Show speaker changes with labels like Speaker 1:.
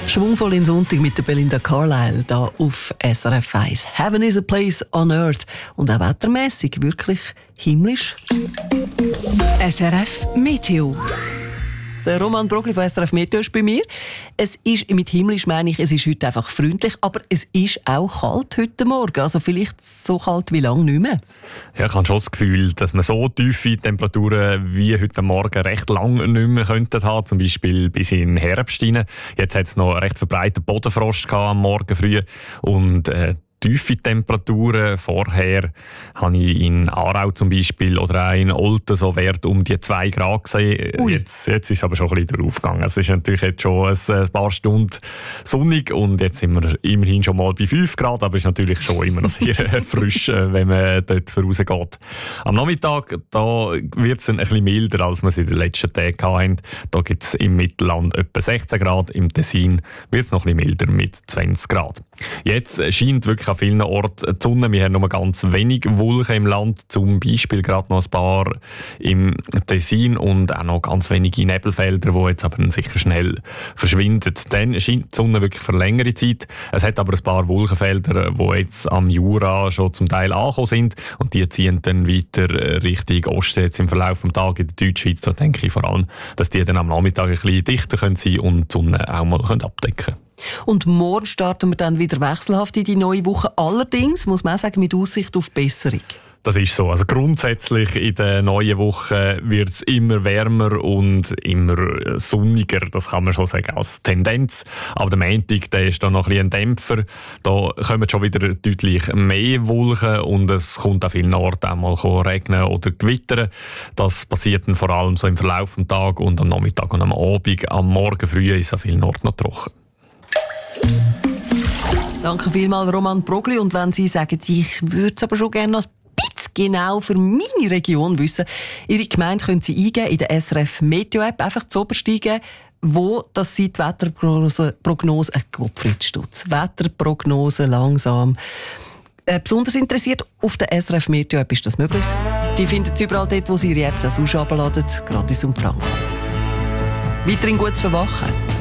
Speaker 1: Schwungvoll in Sonntag mit der Belinda Carlisle da auf SRF 1. Heaven is a place on earth. Und auch wettermässig wirklich himmlisch.
Speaker 2: SRF Meteo.
Speaker 1: Der Roman Brogli von SRF Meteo ist bei mir. Es ist, mit himmlisch meine ich, es ist heute einfach freundlich, aber es ist auch kalt heute Morgen. Also vielleicht so kalt wie lange nicht mehr.
Speaker 3: Ja, ich habe schon das Gefühl, dass man so tiefe Temperaturen wie heute Morgen recht lange nicht mehr könnten haben, zum Beispiel bis in den Herbst hinein. Jetzt hat es noch recht verbreiteten Bodenfrost am Morgen früh und tiefe Temperaturen. Vorher habe ich in Aarau zum Beispiel oder auch in Olten so Wert um die 2 Grad gesehen. Jetzt ist es aber schon ein bisschen draufgegangen. Es ist natürlich jetzt schon ein paar Stunden sonnig und jetzt sind wir immerhin schon mal bei 5 Grad, aber es ist natürlich schon immer noch sehr frisch, wenn man dort vorausgeht. Am Nachmittag wird es ein bisschen milder, als wir es in den letzten Tagen hatten. Da gibt es im Mittelland etwa 16 Grad, im Tessin wird es noch ein bisschen milder mit 20 Grad. Jetzt scheint wirklich an vielen Orten die Sonne. Wir haben nur ganz wenig Wolken im Land, zum Beispiel gerade noch ein paar im Tessin und auch noch ganz wenige Nebelfelder, die jetzt aber sicher schnell verschwinden. Dann scheint die Sonne wirklich für längere Zeit. Es hat aber ein paar Wolkenfelder, die jetzt am Jura schon zum Teil angekommen sind und die ziehen dann weiter Richtung Osten jetzt im Verlauf des Tages in der Deutschschweiz. Da denke ich vor allem, dass die dann am Nachmittag ein bisschen dichter sein können und die Sonne auch mal abdecken können.
Speaker 1: Und morgen starten wir dann wieder wechselhaft in die neue Woche. Allerdings, muss man auch sagen, mit Aussicht auf Besserung.
Speaker 3: Das ist so. Also grundsätzlich in der neuen Woche wird es immer wärmer und immer sonniger. Das kann man schon sagen als Tendenz. Aber der Montag, der ist dann noch ein Dämpfer. Da kommen schon wieder deutlich mehr Wolken und es kommt an vielen Orten auch mal regnen oder gewittern. Das passiert dann vor allem so im Verlauf des Tages und am Nachmittag und am Abend. Am Morgen früh ist es an vielen Orten noch trocken.
Speaker 1: Danke vielmals, Roman Brogli. Und wenn Sie sagen, ich würde es aber schon gerne noch ein bisschen genau für meine Region wissen, Ihre Gemeinde können Sie eingeben in der SRF Meteo App, einfach zu oberst eingeben, wo das Sie die Wetterprognose, Wetterprognose langsam besonders interessiert. Auf der SRF Meteo App ist das möglich. Die finden Sie überall dort, wo Sie Ihre Apps auch herunterladen, gratis und frank. Weiterhin gutes Verwachen.